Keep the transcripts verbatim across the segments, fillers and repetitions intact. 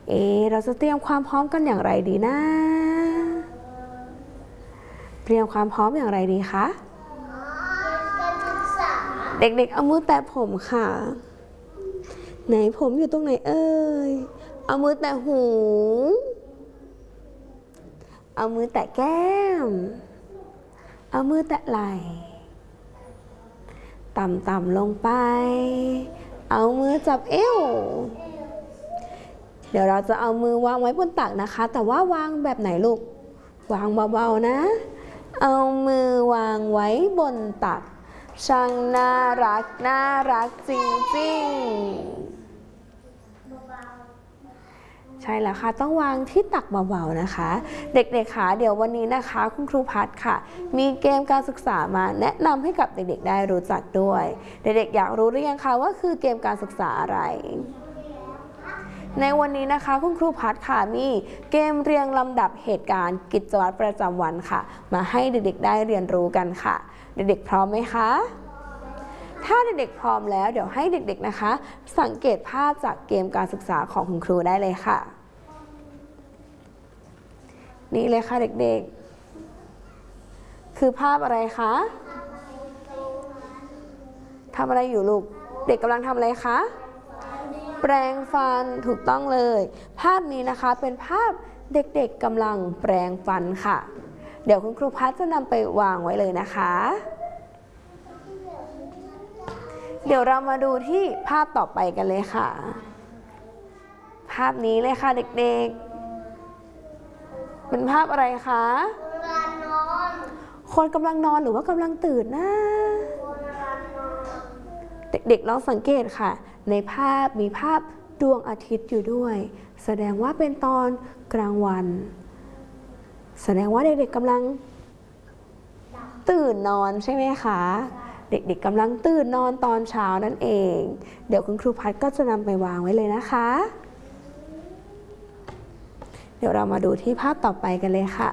เอ๊ะเราจะเตรียมความพร้อมกันอย่างไรดีนะเตรียมความพร้อมอย่างไรดีคะเด็กๆเอามือแตะผมค่ะไหนผมอยู่ตรงไหนเอ่ยเอามือแตะหูเอามือแตะแก้มเอามือแตะไหล่ต่ำๆลงไปเอามือจับเอวเดี๋ยวเราจะเอามือวางไว้บนตักนะคะแต่ว่าวางแบบไหนลูกวางเบาๆนะเอามือวางไว้บนตักช่างน่ารักน่ารักจริงๆใช่แล้วค่ะต้องวางที่ตักเบาๆนะคะเด็กๆค่ะเดี๋ยววันนี้นะคะคุณครูพัดค่ะมีเกมการศึกษามาแนะนำให้กับเด็กๆได้รู้จักด้วยเด็กๆอยากรู้หรือยังคะว่าคือเกมการศึกษาอะไรในวันนี้นะคะคุณครูพัดค่ะมีเกมเรียงลำดับเหตุการณ์กิจวัตรประจำวันค่ะมาให้เด็กๆได้เรียนรู้กันค่ะเด็กๆพร้อมไหมคะถ้าเด็กๆพร้อมแล้วเดี๋ยวให้เด็กๆนะคะสังเกตภาพจากเกมการศึกษาของคุณครูได้เลยค่ะนี่เลยค่ะเด็กๆคือภาพอะไรคะทำอะไรอยู่ลูกเด็กกำลังทำอะไรคะแปรงฟันถูกต้องเลยภาพนี้นะคะเป็นภาพเด็กๆกำลังแปรงฟันค่ะเดี๋ยวคุณครูพัดจะนำไปวางไว้เลยนะคะเดี๋ยวเรามาดูที่ภาพต่อไปกันเลยค่ะภาพนี้เลยค่ะเด็กๆเป็นภาพอะไรคะคนกำลังนอนหรือว่ากำลังตื่นนะเด็กๆลองสังเกตค่ะในภาพมีภาพดวงอาทิตย์อยู่ด้วยแสดงว่าเป็นตอนกลางวันแสดงว่าเด็กๆกำลังตื่นนอนใช่ไหมคะเด็กๆกำลังตื่นนอนตอนเช้านั่นเองเดี๋ยวคุณครูพัดก็จะนำไปวางไว้เลยนะคะเดี๋ยวเรามาดูที่ภาพต่อไปกันเลยค่ะ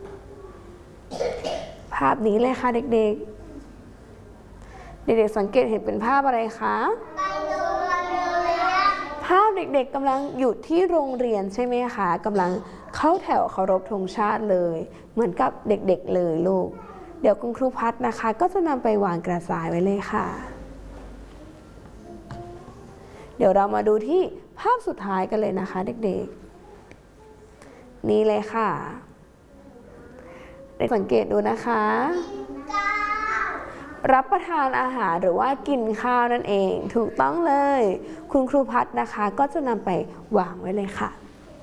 ภาพนี้เลยค่ะเด็กๆเด็กๆสังเกตเห็นเป็นภาพอะไรคะภาพเด็กๆกำลังอยู่ที่โรงเรียนใช่ไหมคะกำลังเข้าแถวเคารพธงชาติเลยเหมือนกับเด็กๆเลยลูกเดี๋ยวคุณครูพัดนะคะก็จะนำไปวางกระจายไว้เลยค่ะเดี๋ยวเรามาดูที่ภาพสุดท้ายกันเลยนะคะเด็กๆนี่เลยค่ะเด็กสังเกตดูนะคะรับประทานอาหารหรือว่ากินข้าวนั่นเองถูกต้องเลยคุณครูพัดนะคะก็จะนำไปวางไว้เลยค่ะ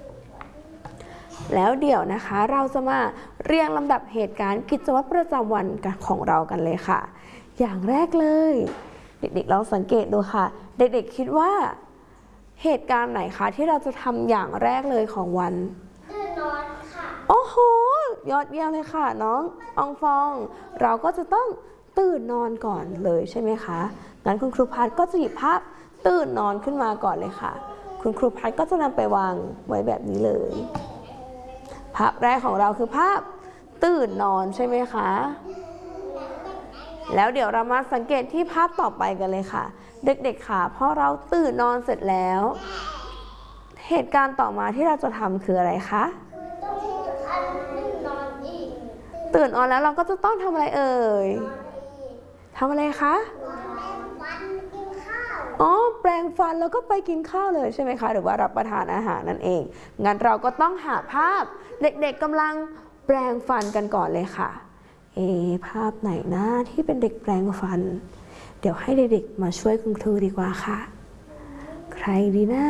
แล้วเดี๋ยวนะคะเราจะมาเรียงลำดับเหตุการณ์กิจวัตรประจำวันของเรากันเลยค่ะอย่างแรกเลยเด็กๆลองสังเกตดูค่ะเด็กๆคิดว่าเหตุการณ์ไหนคะที่เราจะทำอย่างแรกเลยของวันตื่นนอนค่ะโอ้โหยอดเยี่ยมเลยค่ะน้องอองฟองเราก็จะต้องตื่นนอนก่อนเลยใช่ไหมคะงั้นคุณครูพัดก็จะหยิบภาพตื่นนอนขึ้นมาก่อนเลยค่ะคุณครูพัดก็จะนำไปวางไว้แบบนี้เลยภาพแรกของเราคือภาพตื่นนอนใช่ไหมคะแล้วเดี๋ยวเรามาสังเกตที่ภาพต่อไปกันเลยค่ะเด็กๆค่ะพอเราตื่นนอนเสร็จแล้วเหตุการณ์ต่อมาที่เราจะทำคืออะไรคะตื่นนอนแล้วเราก็จะต้องทำอะไรเอ่ยทำอะไรคะอ๋อแปรงฟันแล้วก็ไปกินข้าวเลยใช่ไหมคะหรือว่ารับประทานอาหารนั่นเองงั้นเราก็ต้องหาภาพเด็กๆกำลังแปรงฟันกันก่อนเลยค่ะเอภาพไหนนะที่เป็นเด็กแปรงฟันเดี๋ยวให้เด็กๆมาช่วยคุณครูดีกว่าค่ะใครดีนะ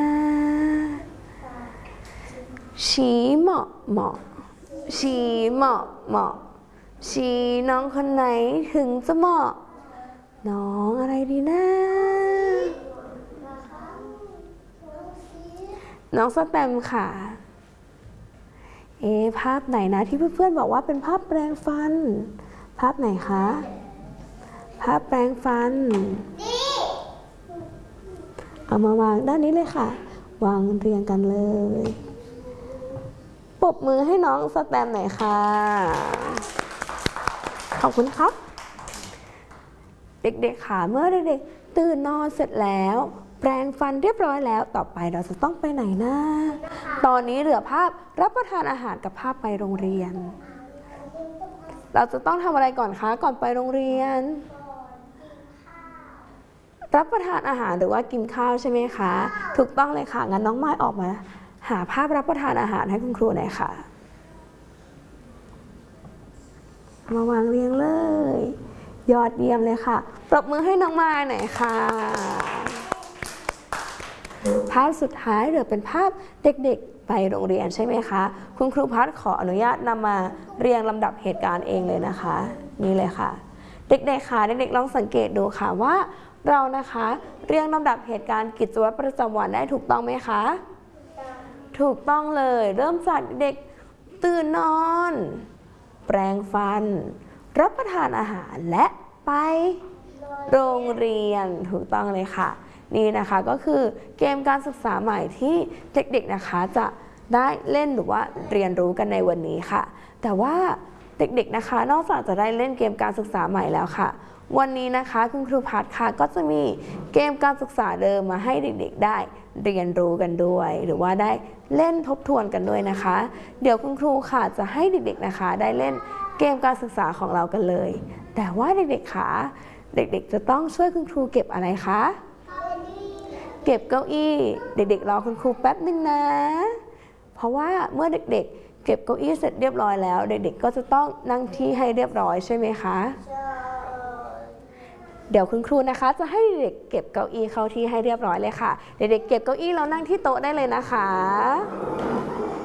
ชี้เหมาะเหมาะชี้เหมาะเหมาะชี้น้องคนไหนถึงจะเหมาะน้องอะไรดีนะน้องสแตมค่ะเอ๊ะภาพไหนนะที่เพื่อนๆบอกว่าเป็นภาพแปรงฟันภาพไหนคะภาพแปรงฟันเอามาวางด้านนี้เลยค่ะวางเรียงกันเลยปรบมือให้น้องสแตมหน่อยค่ะขอบคุณครับเด็กๆค่ะเมื่อเด็กๆตื่นนอนเสร็จแล้วแปรงฟันเรียบร้อยแล้วต่อไปเราจะต้องไปไหนนะตอนนี้เหลือภาพรับประทานอาหารกับภาพไปโรงเรียนเราจะต้องทำอะไรก่อนคะก่อนไปโรงเรียนรับประทานอาหารหรือว่ากินข้าวใช่ไหมคะถูกต้องเลยค่ะงั้นน้องไม้ออกมาหาภาพรับประทานอาหารให้คุณครูหน่อยค่ะมาวางเรียงเลยยอดเยี่ยมเลยค่ะปรบมือให้น้องไม้หน่อยค่ะภาพสุดท้ายเหลือเป็นภาพเด็กๆไปโรงเรียนใช่ไหมคะคุณครูพัฒน์ขออนุญาตนำมาเรียงลำดับเหตุการณ์เองเลยนะคะนี่เลยค่ะเด็กๆค่ะเด็กๆลองสังเกตดูค่ะว่าเรานะคะเรียงลำดับเหตุการณ์กิจวัตรประจำวันได้ถูกต้องไหมคะถูกต้องเลยเริ่มจากเด็กตื่นนอนแปรงฟันรับประทานอาหารและไปโรงเรียนถูกต้องเลยค่ะนี่นะคะก็คือเกมการศึกษาใหม่ที่เด็กๆนะคะจะได้เล่นหรือว่าเรียนรู้กันในวันนี้ค่ะแต่ว่าเด็กๆนะคะนอกจากจะได้เล่นเกมการศึกษาใหม่แล้วค่ะวันนี้นะคะคุณครูพัฒน์ค่ะก็จะมีเกมการศึกษาเดิมมาให้เด็กๆได้เรียนรู้กันด้วยหรือว่าได้เล่นทบทวนกันด้วยนะคะเดี๋ยวคุณครูค่ะจะให้เด็กๆนะคะได้เล่นเกมการศึกษาของเรากันเลยแต่ว่าเด็กๆค่ะเด็กๆจะต้องช่วยคุณครูเก็บอะไรคะเก็บเก้าอี้เด็กๆรอคุณครูแป๊บนึงนะเพราะว่าเมื่อเด็กๆเก็บเก้าอี้เสร็จเรียบร้อยแล้วเด็กๆก็จะต้องนั่งที่ให้เรียบร้อยใช่ไหมคะเดี๋ยวคุณครูนะคะจะให้เด็กเก็บเก้าอี้เข้าที่ให้เรียบร้อยเลยค่ะเด็กๆเก็บเก้าอี้แล้วนั่งที่โต๊ะได้เลยนะคะ